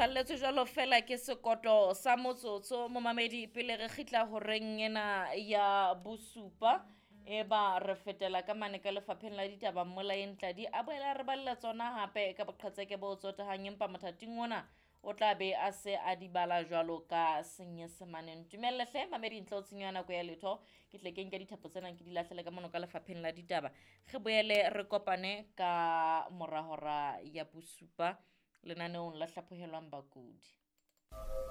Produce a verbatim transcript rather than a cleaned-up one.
falletswe jalo fela ke sekoto sa motsotso momamedi pele re khitla ho reng ena ya bosupa e ba re fetela ka mane ka lefapheng la ditaba mmolaeng tladi a boela re balla tsona hape ka boqhetseke bo tsotahang empa mathating ona o tla be a se a di bala jwalo ka senyesemane ntumelle hle mamedi ntlo tshinyana nako ya letho ke tle ke nka dithapo tsena ke di lahlele ka mono ka lefapheng la ditaba re boele re kopane ka morahora ya bosupa lenaneong la hlaphohelwang bakudi.